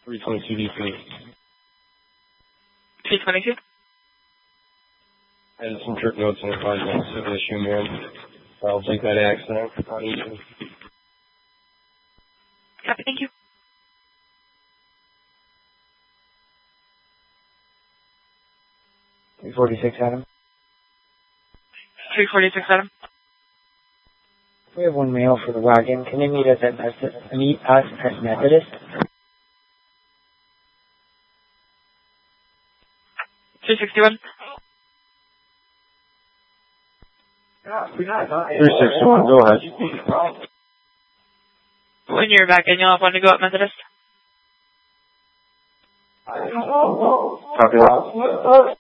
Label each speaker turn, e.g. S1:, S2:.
S1: 322D3.
S2: 322?
S1: And some trip notes and advice on civil issue, man. I'll take that accident.
S2: Copy, thank you.
S3: 346, Adam.
S2: 346, Adam.
S3: We have one male for the wagon. Can they meet us at Methodist?
S2: 361.
S1: 361, go ahead.
S2: When you're back in, you'll want to go up Methodist.
S1: Copy that.